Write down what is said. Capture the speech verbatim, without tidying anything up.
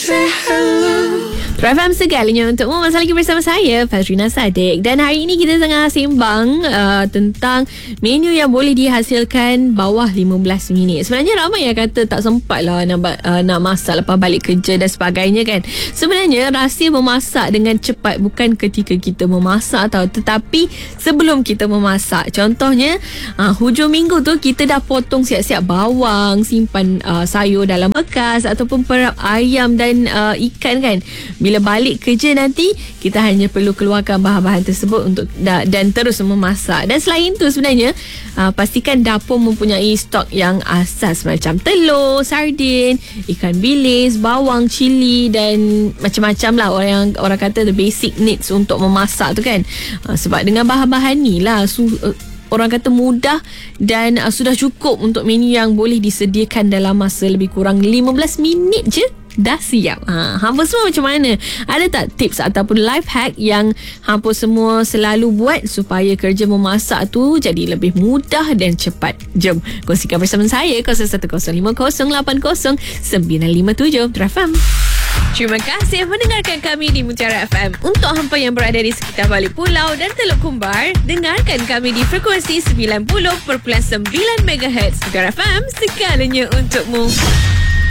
say hello. F M segalanya untukmu. Masa lagi bersama saya Fazrina Sadiq. Dan hari ini kita tengah sembang uh, tentang menu yang boleh dihasilkan bawah lima belas minit. Sebenarnya ramai yang kata tak sempat lah nak, uh, nak masak lepas balik kerja dan sebagainya kan. Sebenarnya rahsia memasak dengan cepat bukan ketika kita memasak tau, tetapi sebelum kita memasak. Contohnya uh, hujung minggu tu kita dah potong siap-siap bawang, simpan uh, sayur dalam bekas ataupun perap ayam dan uh, ikan kan. Bila balik kerja nanti kita hanya perlu keluarkan bahan-bahan tersebut untuk dan terus memasak. Dan selain tu sebenarnya uh, pastikan dapur mempunyai stok yang asas macam telur, sardin, ikan bilis, bawang, cili dan macam-macam lah. Orang yang orang kata the basic needs untuk memasak tu kan. Uh, sebab dengan bahan-bahan ni lah su- uh, orang kata mudah dan uh, sudah cukup untuk menu yang boleh disediakan dalam masa lebih kurang lima belas minit je. Dah siap. Ha, hampa semua macam mana? Ada tak tips ataupun life hack yang hampa semua selalu buat supaya kerja memasak tu jadi lebih mudah dan cepat? Jom kongsikan bersama saya kosong satu kosong lima kosong lapan kosong sembilan lima tujuh F M. Terima kasih mendengarkan kami di Mutiara F M. Untuk hampa yang berada di sekitar Balik Pulau dan Teluk Kumbar, dengarkan kami di frekuensi sembilan puluh perpuluhan sembilan megahertz. Mutiara F M, segalanya untukmu.